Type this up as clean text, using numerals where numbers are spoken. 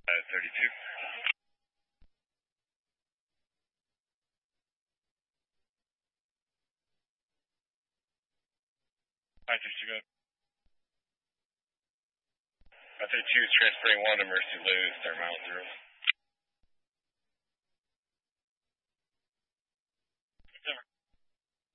32. 932, go. 32 is transferring 1 to Mercy Lewis, they're mile 0.